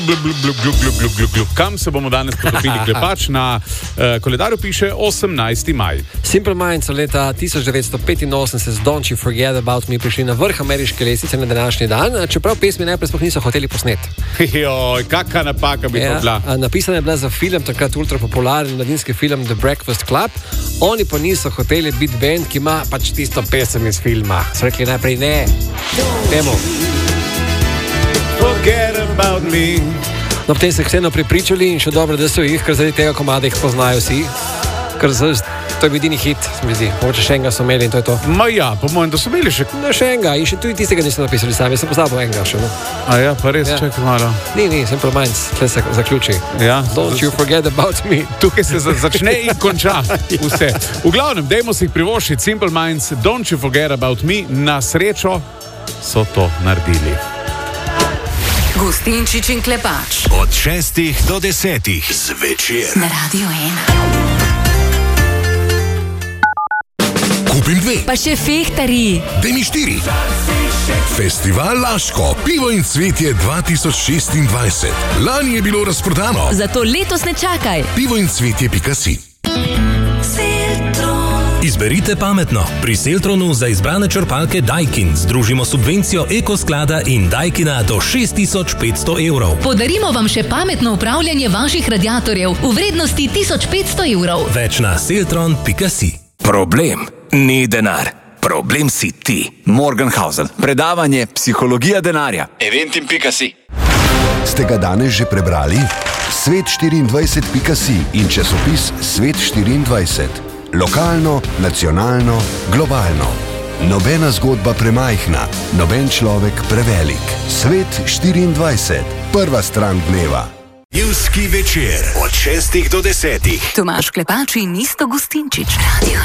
Kam se bomo danes potopili, Klepač? Na koledarju piše 18. maj. Simple Minds so leta 1985 z Don't You Forget About Me prišli na vrh ameriške lestvice na današnji dan, čeprav pesmi najprej sploh niso hoteli posneti. Joj, kakšna napaka bi to bila. Napisana je bila za film, takrat ultra popularen mladinski film The Breakfast Club. Oni pa niso hoteli biti band, ki ima pač tisto pesem iz filma. So rekli najprej ne. Temu. Forget about me. No, potem se vseeno prepričali in še dobro, da so jih, ker zaradi tega komada jih poznajo vsi. Ker to je bil edini hit, se mi zdi. Mogoče še enega so imeli in to je to. Ma ja, po mojem, da so imeli še... No, še enega in še tudi tistega niso napisali sami, sem pozabil enega še. No. A ja, pa res, čekaj malo. Ni, Simple Minds, tle se zaključi. Ja. Don't you forget about me. Tukaj se začne in konča vse. V glavnem, dajmo si jih privoščiti, Simple Minds, Don't you forget about me. Na srečo so to naredili. Gustinčič in Klepač. Od 6 do 10 zvečer. Na Radio 1. Kupim 2. Pa še fehtari. Daj mi 4. Festival Laško, pivo in cvetje 2026. Lani je bilo razprodano. Zato letos ne čakaj. pivoincvetje.si. Izberite pametno. Pri Seltronu za izbrane črpalke Daikin združimo subvencijo Ekosklada in Daikina do 6500 evrov. Podarimo vam še pametno upravljanje vaših radiatorjev v vrednosti 1500 evrov. Več na seltron.si. Problem ni denar. Problem si ti. Morgenhausen. Predavanje Psihologija denarja. Eventim.si. Ste ga danes že prebrali? Svet24.si in časopis Svet24. Lokalno, nacionalno, globalno. Nobena zgodba premajhna, noben človek prevelik. Svet24. Prva stran dneva. Juski večer od 6 do 10. Tomaž Klepač in Isto Gustinčič. Radio